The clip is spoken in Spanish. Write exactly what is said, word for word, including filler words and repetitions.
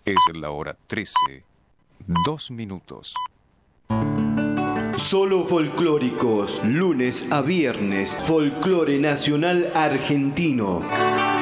Es la hora trece, dos minutos. Solo folclóricos, lunes a viernes, folclore nacional argentino.